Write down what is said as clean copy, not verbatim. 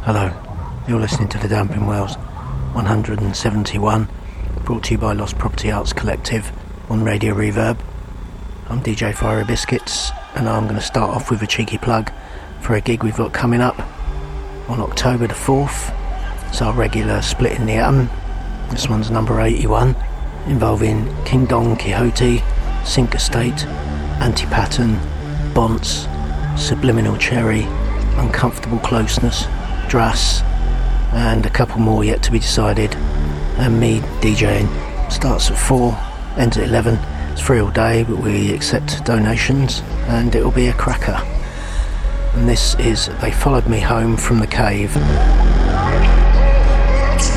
Hello, you're listening to the Damping Wells 171, brought to you by Lost Property Arts Collective on Radio Reverb. I'm DJ Fiery Biscuits, and I'm going to start off with a cheeky plug for a gig we've got coming up on October the 4th. It's our regular Split in the Atom. This one's number 81, involving King Don Quixote, Sink Estate, Anti-Pattern, Bonts, Subliminal Cherry, Uncomfortable Closeness, Drass, and a couple more yet to be decided, and me DJing. Starts at 4, ends at 11. It's free all day, but we accept donations, and it'll be a cracker. And this is They Followed Me Home from the Cave.